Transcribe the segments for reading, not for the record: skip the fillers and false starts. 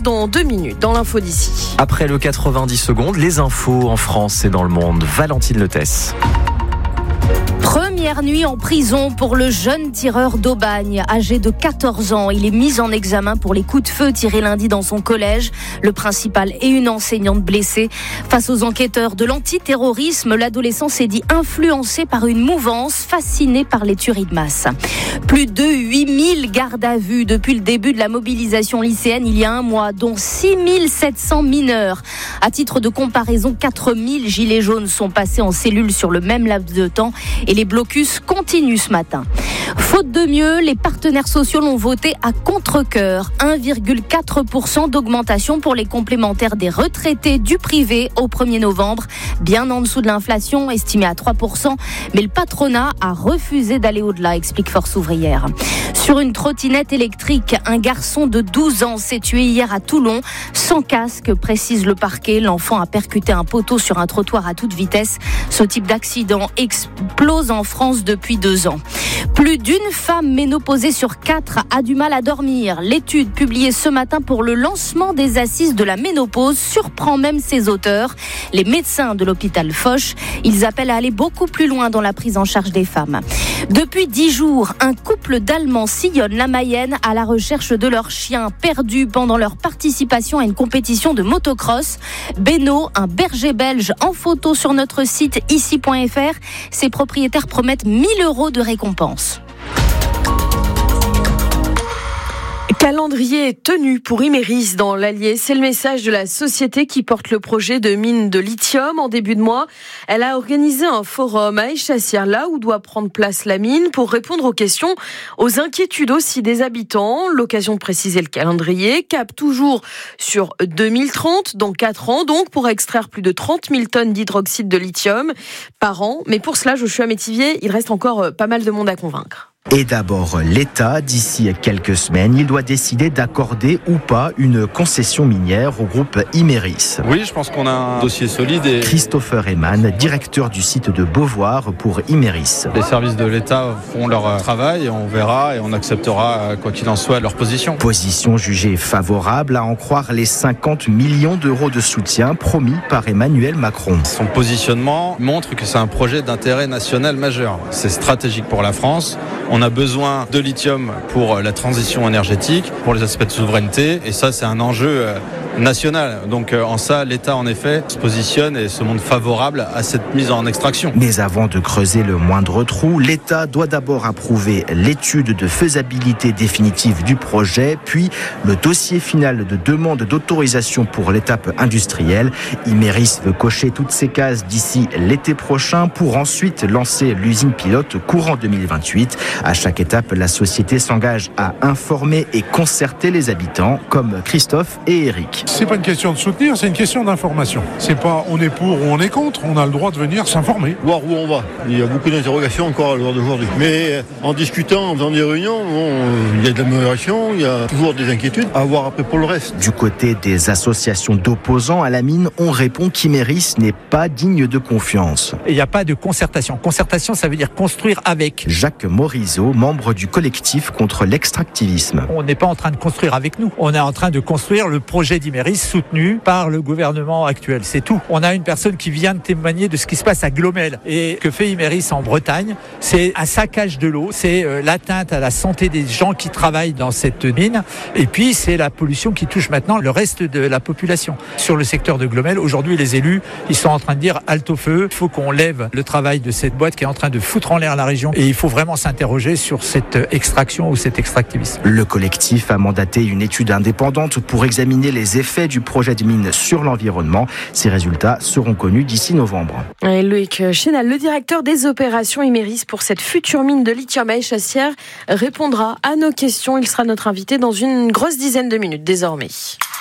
dans 2 minutes dans l'info d'ici. Après le 90 secondes, les infos en France et dans le monde. Valentine Letès. Première nuit en prison pour le jeune tireur d'Aubagne, âgé de 14 ans. Il est mis en examen pour les coups de feu tirés lundi dans son collège. Le principal et une enseignante blessés. Face aux enquêteurs de l'antiterrorisme, l'adolescent s'est dit influencé par une mouvance, fasciné par les tueries de masse. Plus de 8000 gardes à vue depuis le début de la mobilisation lycéenne il y a un mois, dont 6700 mineurs. À titre de comparaison, 4000 gilets jaunes sont passés en cellule sur le même laps de temps et les blocus continuent ce matin. Faute de mieux, les partenaires sociaux l'ont voté à contre-cœur. 1,4% d'augmentation pour les complémentaires des retraités du privé au 1er novembre. Bien en dessous de l'inflation, estimée à 3%. Mais le patronat a refusé d'aller au-delà, explique Force ouvrière. Sur une trottinette électrique, un garçon de 12 ans s'est tué hier à Toulon. Sans casque, précise le parquet. L'enfant a percuté un poteau sur un trottoir à toute vitesse. Ce type d'accident explose en France depuis 2 ans. Plus d'une femme ménopausée sur 4 a du mal à dormir. L'étude publiée ce matin pour le lancement des assises de la ménopause surprend même ses auteurs. Les médecins de l'hôpital Foch, ils appellent à aller beaucoup plus loin dans la prise en charge des femmes. Depuis 10 jours, un couple d'Allemands sillonne la Mayenne à la recherche de leur chien perdu pendant leur participation à une compétition de motocross. Beno, un berger belge en photo sur notre site ici.fr. Ses propriétaires promettent 1 000 € de récompense. Calendrier tenu pour Imerys dans l'Allier. C'est le message de la société qui porte le projet de mine de lithium. En début de mois, elle a organisé un forum à Échassières, là où doit prendre place la mine, pour répondre aux questions, aux inquiétudes aussi des habitants. L'occasion de préciser le calendrier. Cap toujours sur 2030, dans 4 ans, donc, pour extraire plus de 30 000 tonnes d'hydroxyde de lithium par an. Mais pour cela, Joshua Métivier, il reste encore pas mal de monde à convaincre. Et d'abord, l'État, d'ici quelques semaines, il doit décider d'accorder ou pas une concession minière au groupe Imerys. Oui, je pense qu'on a un dossier solide. Et Christopher Eman, directeur du site de Beauvoir pour Imerys. Les services de l'État font leur travail et on verra et on acceptera, quoi qu'il en soit, leur position. Position jugée favorable, à en croire les 50 millions d'euros de soutien promis par Emmanuel Macron. Son positionnement montre que c'est un projet d'intérêt national majeur. C'est stratégique pour la France. On a besoin de lithium pour la transition énergétique, pour les aspects de souveraineté, et ça c'est un enjeu national. Donc en ça, l'État en effet se positionne et se montre favorable à cette mise en extraction. Mais avant de creuser le moindre trou, l'État doit d'abord approuver l'étude de faisabilité définitive du projet, puis le dossier final de demande d'autorisation pour l'étape industrielle. Imerys veut cocher toutes ces cases d'ici l'été prochain pour ensuite lancer l'usine pilote courant 2028. À chaque étape, la société s'engage à informer et concerter les habitants, comme Christophe et Eric. C'est pas une question de soutenir, c'est une question d'information. C'est pas on est pour ou on est contre, on a le droit de venir s'informer. Voir où on va. Il y a beaucoup d'interrogations encore à l'heure d'aujourd'hui. Mais en discutant, en faisant des réunions, il y a de l'amélioration, il y a toujours des inquiétudes. À voir après pour le reste. Du côté des associations d'opposants à la mine, on répond qu'Imerys n'est pas digne de confiance. Il n'y a pas de concertation. Concertation, ça veut dire construire avec. Jacques Morizot, membre du collectif contre l'extractivisme. On n'est pas en train de construire avec nous. On est en train de construire le projet d'Imerys soutenu par le gouvernement actuel. C'est tout. On a une personne qui vient de témoigner de ce qui se passe à Glomel. Et que fait Imerys en Bretagne, c'est un saccage de l'eau, c'est l'atteinte à la santé des gens qui travaillent dans cette mine. Et puis, c'est la pollution qui touche maintenant le reste de la population. Sur le secteur de Glomel, aujourd'hui, les élus, ils sont en train de dire halte au feu. Il faut qu'on lève le travail de cette boîte qui est en train de foutre en l'air la région. Et il faut vraiment s'interroger sur cette extraction ou cet extractivisme. Le collectif a mandaté une étude indépendante pour examiner les effets du projet de mine sur l'environnement. Ces résultats seront connus d'ici novembre. Et Loïc Chénal, le directeur des opérations Imerys pour cette future mine de lithium à Échassières, répondra à nos questions. Il sera notre invité dans une grosse dizaine de minutes désormais.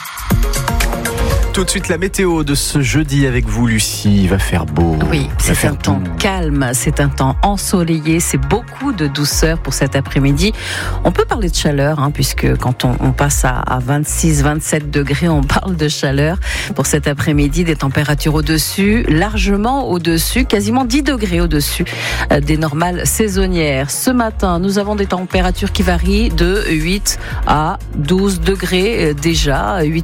Tout de suite la météo de ce jeudi avec vous, Lucie. Il va faire beau. Oui, c'est un temps calme, c'est un temps ensoleillé, c'est beaucoup de douceur pour cet après-midi. On peut parler de chaleur, puisque quand on passe à 26, 27 degrés, on parle de chaleur. Pour cet après-midi, des températures au-dessus, largement au-dessus, quasiment 10 degrés au-dessus des normales saisonnières. Ce matin, nous avons des températures qui varient de 8 à 12 degrés déjà, 8